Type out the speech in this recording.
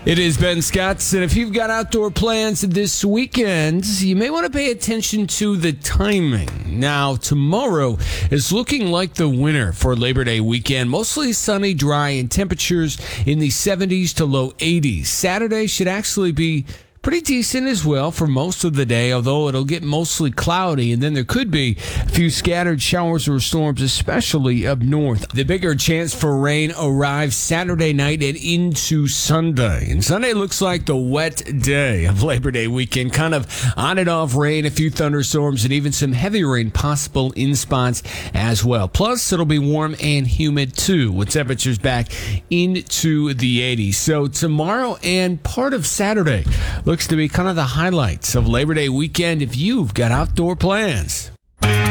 It is Ben Scott, and if you've got outdoor plans this weekend, you may want to pay attention to the timing. Now, tomorrow is looking like the winner for Labor Day weekend. Mostly sunny, dry, and temperatures in the 70s to low 80s. Saturday should actually be pretty decent as well for most of the day, although it'll get mostly cloudy, and then there could be a few scattered showers or storms, especially up north. The bigger chance for rain arrives Saturday night and into Sunday. And Sunday looks like the wet day of Labor Day weekend, kind of on and off rain, a few thunderstorms, and even some heavy rain possible in spots as well. Plus, it'll be warm and humid too, with temperatures back into the 80s. So tomorrow and part of Saturday looks to be kind of the highlights of Labor Day weekend if you've got outdoor plans.